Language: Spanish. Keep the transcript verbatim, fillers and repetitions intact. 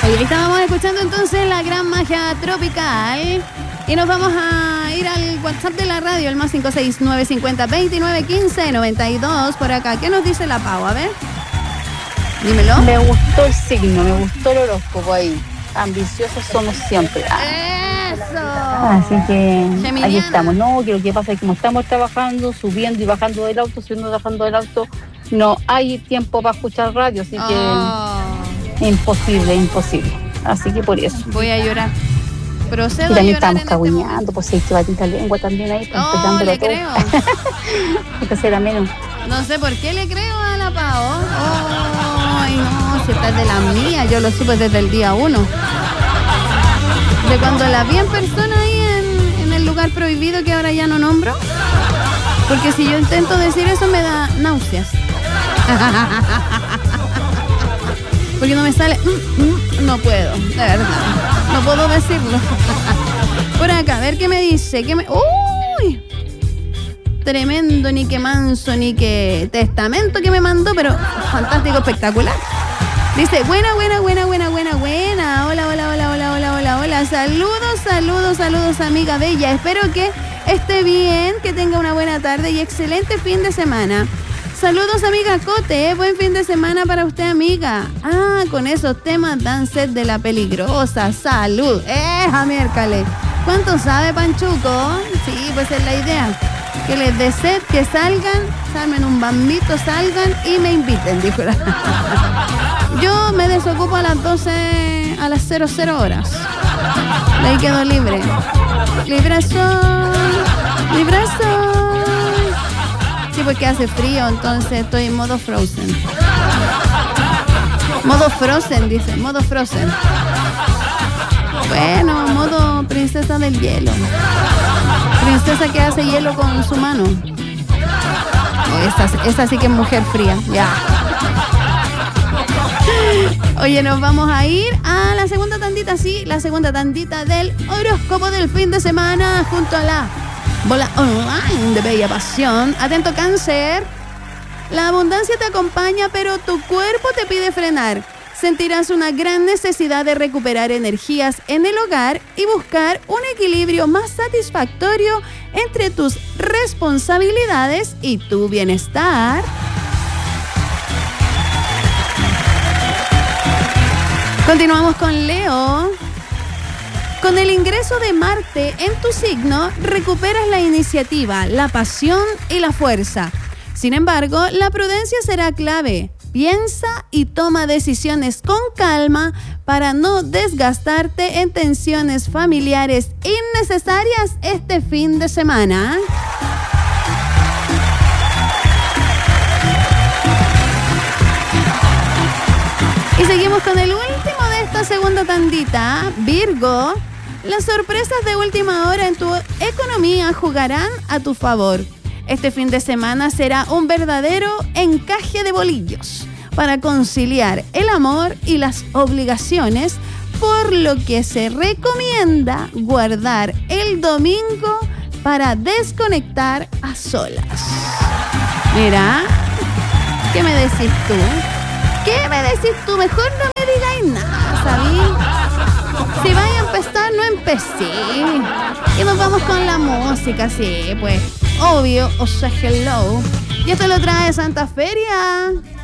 Oye, estábamos escuchando entonces La Gran Magia Tropical. Y nos vamos a ir al WhatsApp de la radio, el más cinco seis nueve cinco cero, veintinueve quince, noventa y dos por acá. ¿Qué nos dice la Pau? A ver. Dímelo. Me gustó el signo, me gustó el horóscopo ahí. Ambiciosos somos siempre. Ah. ¡Eso! Así que Geminiana. ahí estamos. No, que lo que pasa es que como estamos trabajando, subiendo y bajando del auto, subiendo y bajando del auto, no hay tiempo para escuchar radio, así que Oh, imposible, imposible. Así que por eso. voy a llorar. Procedo Y a también llorar estamos en este momento. caguineando, pues hay que batita lengua también ahí, estamos Oh, pegándolo le todo. creo. Entonces era menos. No sé por qué le creo a la Pau. Oh, ay, no, si esta es de la mía, yo lo supe desde el día uno. De cuando la vi en persona ahí en, en el lugar prohibido que ahora ya no nombro. Porque si yo intento decir eso me da náuseas. Porque no me sale, mm, mm, no puedo, de verdad, no puedo decirlo. Por acá, a ver qué me dice, qué me... ¡Uy! Tremendo, ni que manso, ni que testamento que me mandó, pero fantástico, espectacular. Dice, buena, buena, buena, buena, buena, buena. Hola, hola, hola, hola, hola, hola, hola. Saludos, saludos, saludos, amiga bella. Espero que esté bien, que tenga una buena tarde y excelente fin de semana. Saludos, amiga Cote, ¿eh? Buen fin de semana para usted, amiga. Ah, con esos temas dan sed de la peligrosa. Salud. ¡Eh, miércoles! ¿Cuánto sabe, Panchuco? Sí, pues es la idea. Que les dé sed, que salgan, salmen un bambito, salgan y me inviten, dijo la... Yo me desocupo a las doce, a las cero cero horas. De ahí quedo libre. Libre soy, libre soy. Sí, porque hace frío, entonces estoy en modo frozen. Modo frozen, dice, modo frozen. Bueno, modo princesa del hielo. Princesa que hace hielo con su mano. Oh, esta, esta sí que es mujer fría, ya. Oye, nos vamos a ir a la segunda tandita, sí, la segunda tandita del horóscopo del fin de semana junto a la bola online de Bella Pasión. Atento, Cáncer. La abundancia te acompaña, pero tu cuerpo te pide frenar. Sentirás una gran necesidad de recuperar energías en el hogar y buscar un equilibrio más satisfactorio entre tus responsabilidades y tu bienestar. Continuamos con Leo. Con el ingreso de Marte en tu signo, recuperas la iniciativa, la pasión y la fuerza. Sin embargo, la prudencia será clave. Piensa y toma decisiones con calma para no desgastarte en tensiones familiares innecesarias este fin de semana. Y seguimos con el último de esta segunda tandita, Virgo. Las sorpresas de última hora en tu economía jugarán a tu favor. Este fin de semana será un verdadero encaje de bolillos para conciliar el amor y las obligaciones, por lo que se recomienda guardar el domingo para desconectar a solas. Mira, ¿qué me decís tú? ¿Qué me decís tú? Mejor no me digáis nada, ¿sabí? Si vais a empezar, no empecé. Y nos vamos con la música, sí, pues, obvio, o sea, hello. Y esto lo trae Santa Feria.